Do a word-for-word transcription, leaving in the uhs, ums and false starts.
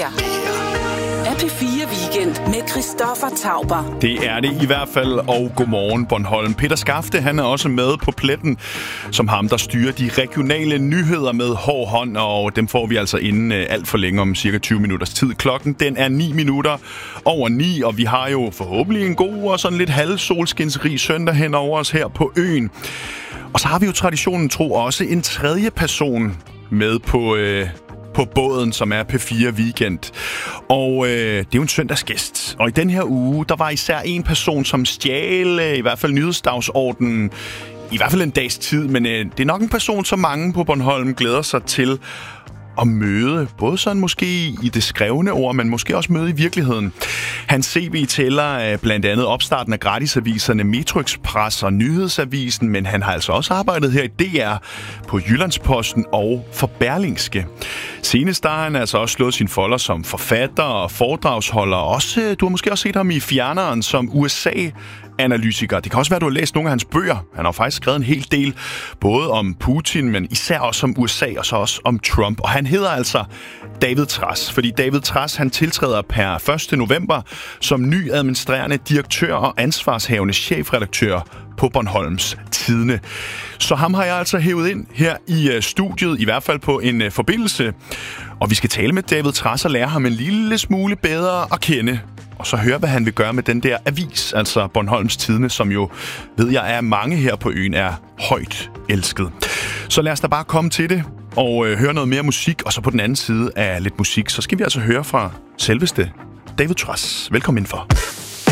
er P fire Weekend med Christoffer Tauber. Det er det i hvert fald, og godmorgen Bornholm. Peter Skafte, han er også med på pletten, som ham, der styrer de regionale nyheder med hård hånd, og dem får vi altså inden alt for længe om cirka tyve minutters tid. Klokken, den er ni minutter over ni, og vi har jo forhåbentlig en god og sådan lidt halvsolskinsrig søndag hen over os her på øen. Og så har vi jo traditionen tro også en tredje person med på... Øh på båden, som er P fire Weekend. Og øh, det er jo en søndagsgæst. Og i den her uge, der var især en person, som stjal øh, i hvert fald nyhedsdagsordenen i hvert fald en dags tid, men øh, det er nok en person, som mange på Bornholm glæder sig til at møde. Både sådan måske i det skrevne ord, men måske også møde i virkeligheden. Hans C V tæller blandt andet opstarten af gratisaviserne Metro Express og Nyhedsavisen, men han har altså også arbejdet her i D R, på Jyllandsposten og for Berlingske. Senest der har han altså også slået sin folder som forfatter og foredragsholder. Også, du har måske også set ham i Fjerneren som U S A-analytiker. Det kan også være, at du har læst nogle af hans bøger. Han har faktisk skrevet en hel del, både om Putin, men især også om U S A og så også om Trump. Og han hedder altså David Trads, fordi David Trads, han tiltræder per første november som ny administrerende direktør og ansvarshavende chefredaktør på Bornholms Tidende. Så ham har jeg altså hævet ind her i uh, studiet, i hvert fald på en uh, forbindelse. Og vi skal tale med David Trads og lære ham en lille smule bedre at kende. Og så høre, hvad han vil gøre med den der avis, altså Bornholms Tidende, som jo, ved jeg, er mange her på øen, er højt elsket. Så lad os da bare komme til det og øh, høre noget mere musik. Og så på den anden side af lidt musik, så skal vi altså høre fra selveste David Trads. Velkommen indenfor.